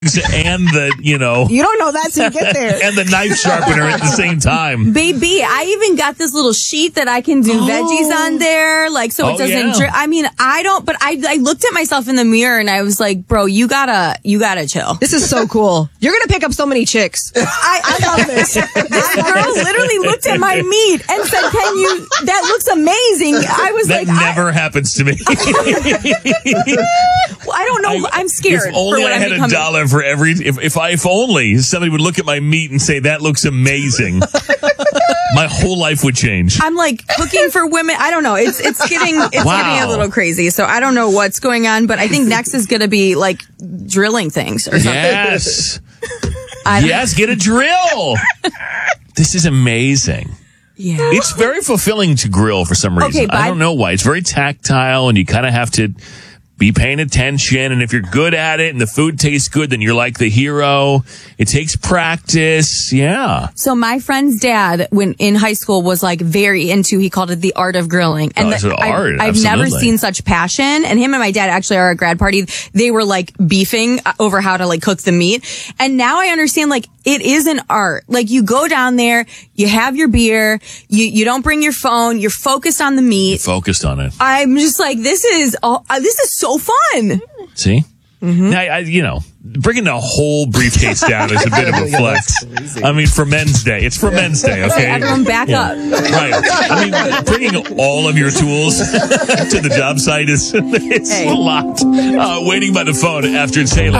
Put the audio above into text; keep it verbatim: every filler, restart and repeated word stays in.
and the, you know. You don't know that till you get there. And the knife sharpener at the same time. Baby, I even got this little sheet that I can do oh. veggies on there, like so oh, it doesn't yeah. drip. I mean, I don't, but I I looked at myself in the mirror and I was like, bro, you gotta, you gotta chill. This is so cool. You're gonna pick up so many chicks. I, I love this. This girl literally looked at my meat and said, can you, that looks amazing. I was that like, That never I, happens to me. well, I don't know. I, I'm scared. If only for what I I'm had becoming. a dollar for every, if, if I, if only somebody would look at my meat and say, that looks amazing. My whole life would change. I'm like cooking for women. I don't know. It's it's getting it's wow. getting a little crazy. So I don't know what's going on, but I think next is going to be like drilling things or something. Yes. Yes, get a drill. This is amazing. Yeah. It's very fulfilling to grill for some reason. Okay, I don't know why. It's very tactile and you kind of have to be paying attention, and if you're good at it and the food tastes good, then you're like the hero. It takes practice. Yeah. So my friend's dad, when in high school, was like very into, he called it the art of grilling. And oh, it's an I, art. I've Absolutely. never seen such passion. And him and my dad actually are at a grad party. They were like beefing over how to like cook the meat. And now I understand like it is an art. Like you go down there, you have your beer, you, you don't bring your phone, you're focused on the meat. You're focused on it. I'm just like, this is, oh, this is so fun. See? Mm-hmm. Now, I, you know, bringing the whole briefcase down is a bit of a flex. I mean, for Men's Day. It's for Men's Day, okay? Everyone back yeah. up. Right. I mean, bringing all of your tools to the job site is it's hey. a lot. Uh, waiting by the phone after it's Halo.